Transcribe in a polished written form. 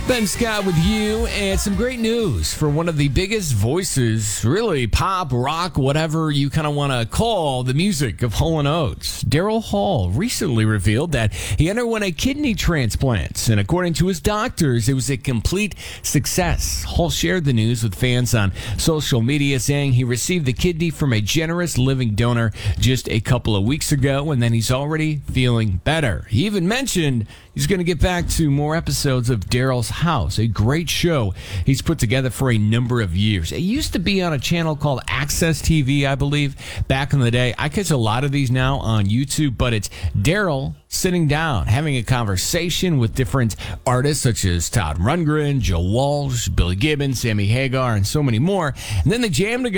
Ben Scott with you, and some great news for one of the biggest voices, really pop, rock, whatever you kind of want to call the music of Hall & Oates. Daryl Hall recently revealed that he underwent a kidney transplant, and according to his doctors, it was a complete success. Hall shared the news with fans on social media, saying he received the kidney from a generous living donor just a couple of weeks ago, and then he's already feeling better. He even mentioned he's going to get back to more episodes of Daryl's House, a great show he's put together for a number of years. It used to be on a channel called Access TV, I believe, back in the day. I catch a lot of these now on YouTube, but it's Daryl sitting down, having a conversation with different artists such as Todd Rundgren, Joe Walsh, Billy Gibbons, Sammy Hagar, and so many more. And then they jam together.